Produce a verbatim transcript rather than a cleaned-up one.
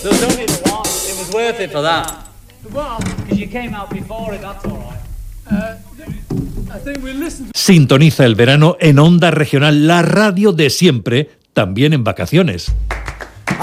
There was only the one. It was worth it for that. Well, Because you came out before it, that's all right. uh, I think we listened. Sintoniza el verano en Onda Regional, la radio de siempre, también en vacaciones.